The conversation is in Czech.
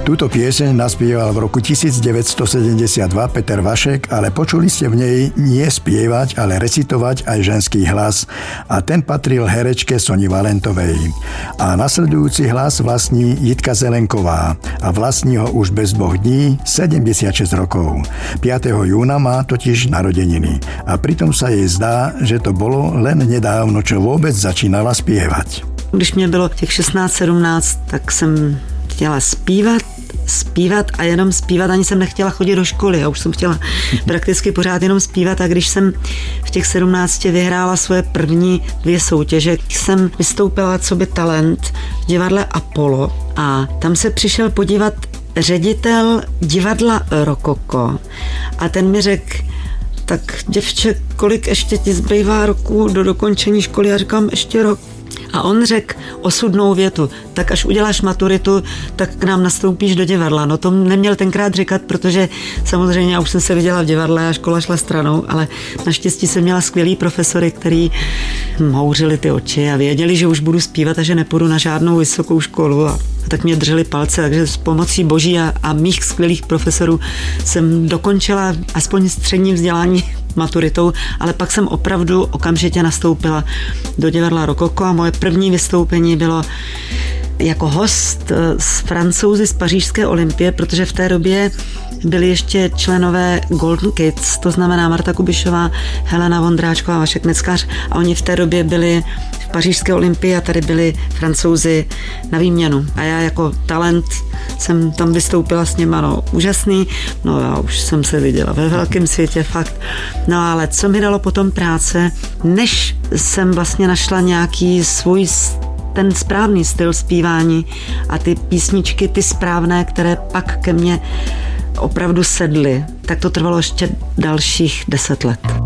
Túto pieseň naspieval v roku 1972 Peter Vašek, ale počuli ste v nej nie spievať, ale recitovať aj ženský hlas a ten patril herečke Soni Valentovej. A nasledujúci hlas vlastní Jitka Zelenková a vlastní ho už bez 2 dní 76 rokov. 5. júna má totiž narodeniny a pritom sa jej zdá, že to bolo len nedávno, čo vôbec začínala spievať. Když mě bylo těch 16-17, tak jsem chtěla zpívat a jenom zpívat, ani jsem nechtěla chodit do školy. Já už jsem chtěla prakticky pořád jenom zpívat a když jsem v těch 17 vyhrála svoje první 2 soutěže, jsem vystoupila coby talent v divadle Apollo a tam se přišel podívat ředitel divadla Rokoko a ten mi řekl, tak děvče, kolik ještě ti zbývá roku do dokončení školy? Já říkám, ještě rok. A on řekl osudnou větu, tak až uděláš maturitu, tak k nám nastoupíš do divadla. No to neměl tenkrát říkat, protože samozřejmě já už jsem se viděla v divadle a škola šla stranou, ale naštěstí jsem měla skvělý profesory, který houřili ty oči a věděli, že už budu zpívat a že nepůjdu na žádnou vysokou školu a tak mě drželi palce, takže s pomocí boží a mých skvělých profesorů jsem dokončila aspoň střední vzdělání maturitou, ale pak jsem opravdu okamžitě nastoupila do divadla Rokoko a moje první vystoupení bylo jako host s Francouzi z pařížské olympie, protože v té době byli ještě členové Golden Kids, to znamená Marta Kubišová, Helena Vondráčková, Vašek Neckář a oni v té době byli v pařížské olympii a tady byli Francouzi na výměnu. A já jako talent jsem tam vystoupila s nima, no úžasný, no já už jsem se viděla ve velkém světě, fakt. No ale co mi dalo potom práce, než jsem vlastně našla nějaký svůj ten správný styl zpívání a ty písničky, ty správné, které pak ke mně opravdu sedly, tak to trvalo ještě dalších 10 let.